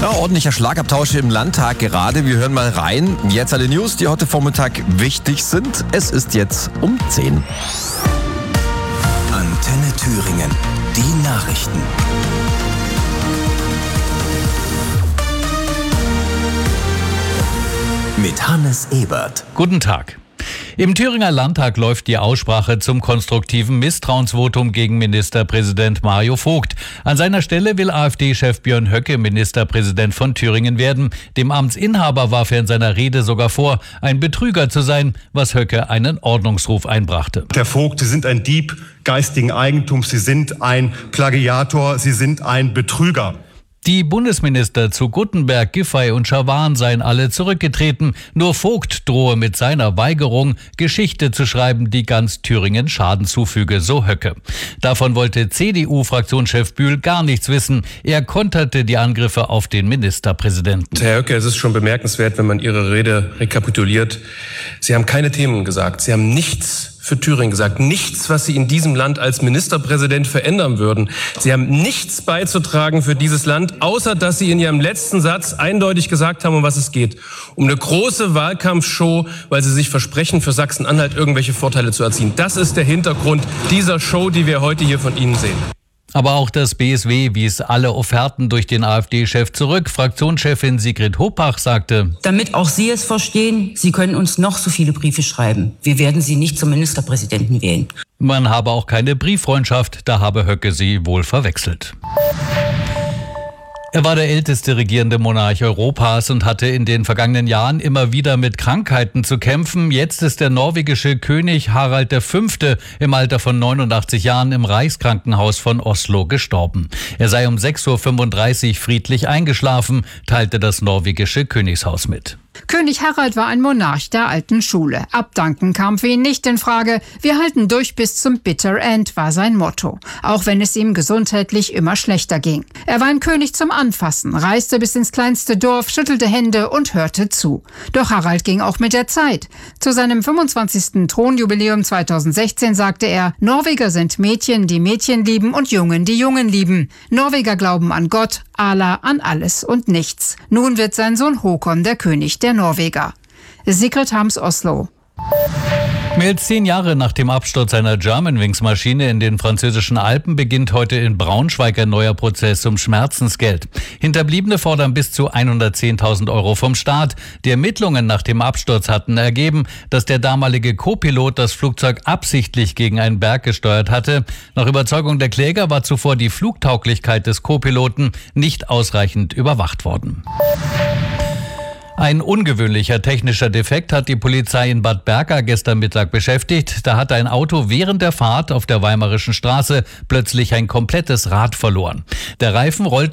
Ja, ordentlicher Schlagabtausch im Landtag gerade. Wir hören mal rein. Jetzt alle News, die heute Vormittag wichtig sind. Es ist jetzt um 10. Antenne Thüringen. Die Nachrichten. Mit Hannes Ebert. Guten Tag. Im Thüringer Landtag läuft die Aussprache zum konstruktiven Misstrauensvotum gegen Ministerpräsident Mario Vogt. An seiner Stelle will AfD-Chef Björn Höcke Ministerpräsident von Thüringen werden. Dem Amtsinhaber warf er in seiner Rede sogar vor, ein Betrüger zu sein, was Höcke einen Ordnungsruf einbrachte. Herr Vogt, Sie sind ein Dieb geistigen Eigentums, Sie sind ein Plagiator, Sie sind ein Betrüger. Die Bundesminister zu Guttenberg, Giffey und Schawan seien alle zurückgetreten. Nur Vogt drohe mit seiner Weigerung, Geschichte zu schreiben, die ganz Thüringen Schaden zufüge, so Höcke. Davon wollte CDU-Fraktionschef Bühl gar nichts wissen. Er konterte die Angriffe auf den Ministerpräsidenten. Herr Höcke, es ist schon bemerkenswert, wenn man Ihre Rede rekapituliert. Sie haben keine Themen gesagt. Sie haben nichts für Thüringen gesagt. Nichts, was Sie in diesem Land als Ministerpräsident verändern würden. Sie haben nichts beizutragen für dieses Land, außer dass Sie in Ihrem letzten Satz eindeutig gesagt haben, um was es geht. Um eine große Wahlkampfshow, weil Sie sich versprechen, für Sachsen-Anhalt irgendwelche Vorteile zu erzielen. Das ist der Hintergrund dieser Show, die wir heute hier von Ihnen sehen. Aber auch das BSW wies alle Offerten durch den AfD-Chef zurück. Fraktionschefin Sigrid Hopach sagte: Damit auch Sie es verstehen, Sie können uns noch so viele Briefe schreiben. Wir werden Sie nicht zum Ministerpräsidenten wählen. Man habe auch keine Brieffreundschaft, da habe Höcke sie wohl verwechselt. Er war der älteste regierende Monarch Europas und hatte in den vergangenen Jahren immer wieder mit Krankheiten zu kämpfen. Jetzt ist der norwegische König Harald V. im Alter von 89 Jahren im Reichskrankenhaus von Oslo gestorben. Er sei um 6:35 Uhr friedlich eingeschlafen, teilte das norwegische Königshaus mit. König Harald war ein Monarch der alten Schule. Abdanken kam für ihn nicht in Frage. Wir halten durch bis zum Bitter End, war sein Motto. Auch wenn es ihm gesundheitlich immer schlechter ging. Er war ein König zum Anfassen, reiste bis ins kleinste Dorf, schüttelte Hände und hörte zu. Doch Harald ging auch mit der Zeit. Zu seinem 25. Thronjubiläum 2016 sagte er: Norweger sind Mädchen, die Mädchen lieben, und Jungen, die Jungen lieben. Norweger glauben an Gott, Allah, an alles und nichts. Nun wird sein Sohn Håkon der König der Norweger. Sigrid Harms, Oslo. Mehr als 10 Jahre nach dem Absturz einer Germanwings-Maschine in den französischen Alpen beginnt heute in Braunschweig ein neuer Prozess um Schmerzensgeld. Hinterbliebene fordern bis zu 110.000 Euro vom Staat. Die Ermittlungen nach dem Absturz hatten ergeben, dass der damalige Co-Pilot das Flugzeug absichtlich gegen einen Berg gesteuert hatte. Nach Überzeugung der Kläger war zuvor die Flugtauglichkeit des Co-Piloten nicht ausreichend überwacht worden. Ein ungewöhnlicher technischer Defekt hat die Polizei in Bad Berka gestern Mittag beschäftigt. Da hat ein Auto während der Fahrt auf der Weimarischen Straße plötzlich ein komplettes Rad verloren. Der Reifen rollte